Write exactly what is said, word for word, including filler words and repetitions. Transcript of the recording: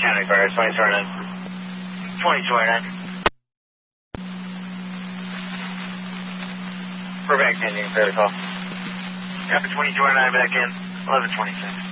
County Fire, twenty twenty-nine. twenty twenty-nine. We're back ending protocol. Copy twenty twenty-nine back in, eleven twenty-six.